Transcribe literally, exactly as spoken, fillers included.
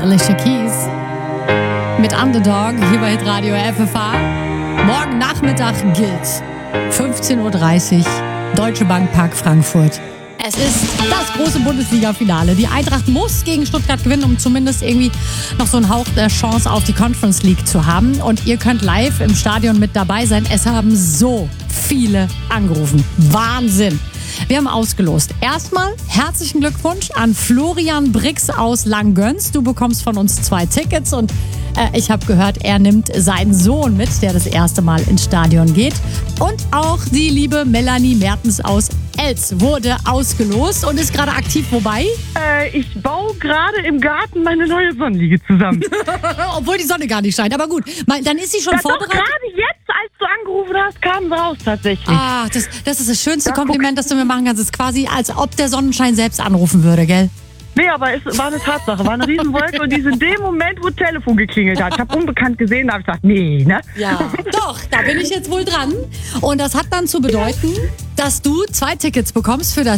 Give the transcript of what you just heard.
Alicia Keys mit Underdog hier bei Hitradio F F H. Morgen Nachmittag gilt fünfzehn Uhr dreißig, Deutsche Bank Park Frankfurt. Es ist das große Bundesliga-Finale. Die Eintracht muss gegen Stuttgart gewinnen, um zumindest irgendwie noch so einen Hauch der Chance auf die Conference League zu haben. Und ihr könnt live im Stadion mit dabei sein. Es haben so viele angerufen. Wahnsinn. Wir haben ausgelost. Erstmal herzlichen Glückwunsch an Florian Brix aus Langgöns. Du bekommst von uns zwei Tickets und äh, ich habe gehört, er nimmt seinen Sohn mit, der das erste Mal ins Stadion geht. Und auch die liebe Melanie Mertens aus Els wurde ausgelost und ist gerade aktiv. Wobei? Äh, ich baue gerade im Garten meine neue Sonnenliege zusammen. Obwohl die Sonne gar nicht scheint. Aber gut, mal, dann ist sie schon ja, vorbereitet. Doch, gerade jetzt, als du angerufen hast, kam sie raus tatsächlich. Ah, das, das ist das schönste ja, Kompliment, das du mir machen kannst. Es ist quasi, als ob der Sonnenschein selbst anrufen würde, gell? Nee, aber es war eine Tatsache. War eine Riesenwolke und die ist in dem Moment, wo das Telefon geklingelt hat. Ich habe unbekannt gesehen, da habe ich gesagt, nee, ne? Ja, doch, da bin ich jetzt wohl dran. Und das hat dann zu bedeuten, dass du zwei Tickets bekommst für das